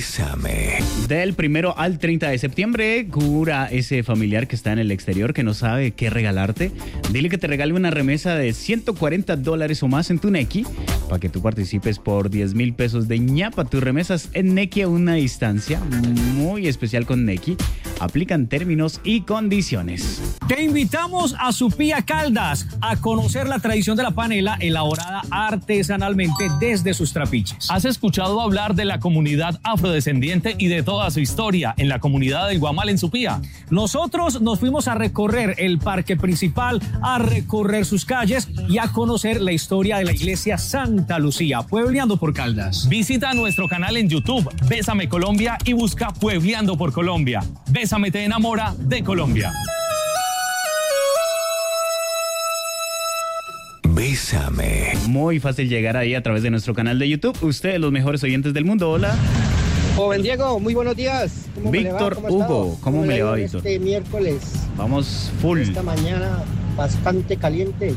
Bésame. Del 1 al 30 de septiembre, cura ese familiar que está en el exterior que no sabe qué regalarte. Dile que te regale una remesa de $140 o más en tu Nequi para que tú participes por 10,000 pesos de ñapa. Tus remesas en Nequi a una distancia muy especial con Nequi. Aplican términos y condiciones. Te invitamos a Supía Caldas a conocer la tradición de la panela elaborada artesanalmente desde sus trapiches. ¿Has escuchado hablar de la comunidad afrodescendiente y de toda su historia en la comunidad del Guamal en Supía? Nosotros nos fuimos a recorrer el parque principal, a recorrer sus calles y a conocer la historia de la iglesia Santa Lucía, Puebleando por Caldas. Visita nuestro canal en YouTube, Bésame Colombia, y busca Puebleando por Colombia. Bésame te enamora de Colombia. Bésame. Muy fácil llegar ahí a través de nuestro canal de YouTube. Ustedes, los mejores oyentes del mundo. Hola. Joven Diego, muy buenos días. ¿Cómo Víctor me le va? Hugo, ¿cómo me le va, Víctor? Este miércoles. Vamos full. Esta mañana bastante caliente.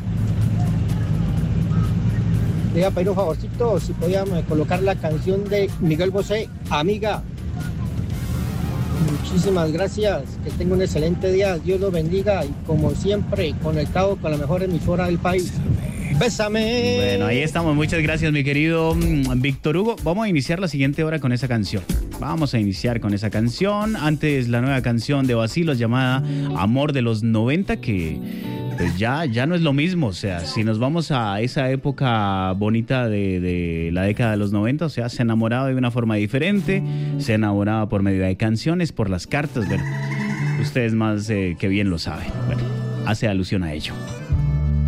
Le iba a pedir un favorcito, si podía colocar la canción de Miguel Bosé, Amiga. Muchísimas gracias, que tenga un excelente día, Dios los bendiga y como siempre, conectado con la mejor emisora del país. ¡Bésame! Bueno, ahí estamos, muchas gracias mi querido Víctor Hugo. Vamos a iniciar la siguiente hora con esa canción. Vamos a iniciar con esa canción. Antes la nueva canción de Bacilos llamada Amor de los 90, que pues ya no es lo mismo. O sea, si nos vamos a esa época bonita de la década de los 90, o sea, se enamoraba de una forma diferente, se enamoraba por medio de canciones, por las cartas. Bueno, ustedes más que bien lo saben. Bueno, hace alusión a ello.